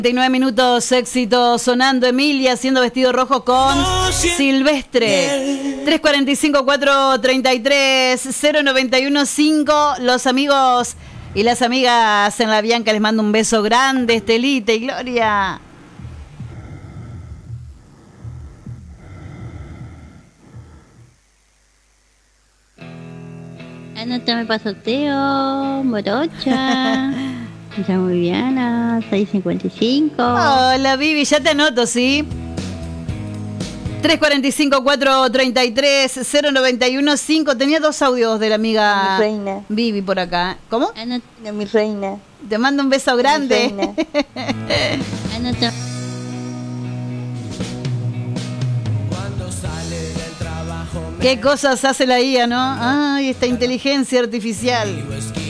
39 minutos, éxito sonando. Emilia haciendo Vestido Rojo con Silvestre. 345-433-0915. Los amigos y las amigas en la Bianca les mando un beso grande, Estelita y Gloria. Anótame para sorteo, morocha. Me llamo Viviana, 655. Hola, Vivi, ya te anoto, ¿sí? 345-433-0915. Tenía dos audios de la amiga mi reina. Vivi por acá. ¿Cómo? Mi reina. Te mando un beso grande. Anótame. ¿Qué cosas hace la IA, no? Ay, esta inteligencia artificial.